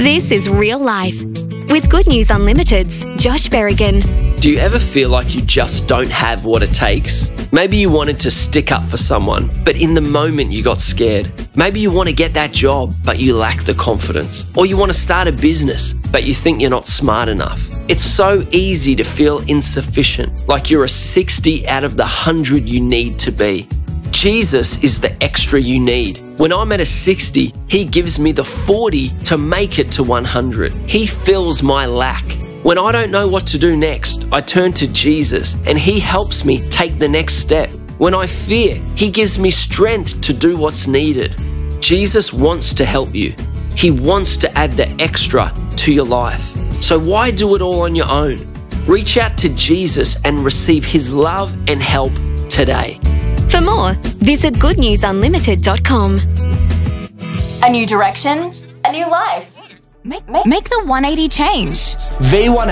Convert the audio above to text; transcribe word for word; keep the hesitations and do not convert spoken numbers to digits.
This is Real Life with Good News Unlimited's Josh Berrigan. Do you ever feel like you just don't have what it takes? Maybe you wanted to stick up for someone, but in the moment you got scared. Maybe you want to get that job, but you lack the confidence. Or you want to start a business, but you think you're not smart enough. It's so easy to feel insufficient, like you're a sixty out of the one hundred you need to be. Jesus is the extra you need. When I'm at a sixty, He gives me the forty to make it to one hundred. He fills my lack. When I don't know what to do next, I turn to Jesus and He helps me take the next step. When I fear, He gives me strength to do what's needed. Jesus wants to help you. He wants to add the extra to your life. So why do it all on your own? Reach out to Jesus and receive His love and help today. For more, visit good news unlimited dot com. A new direction, a new life. Make, make, make the one eighty change. V one